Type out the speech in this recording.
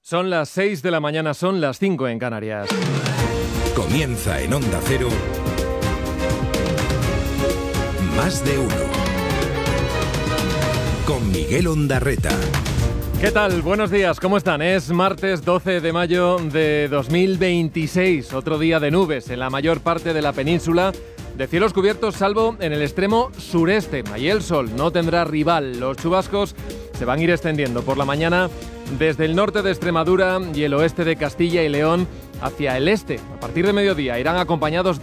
Son las 6 de la mañana, son las 5 en Canarias. Comienza en Onda Cero. Más de uno. Con Miguel Ondarreta. ¿Qué tal? Buenos días, ¿cómo están? Es martes 12 de mayo de 2026, otro día de nubes en la mayor parte de la península, de cielos cubiertos salvo en el extremo sureste. Ahí el sol no tendrá rival, los chubascos se van a ir extendiendo por la mañana desde el norte de Extremadura y el oeste de Castilla y León hacia el este. A partir de mediodía irán acompañados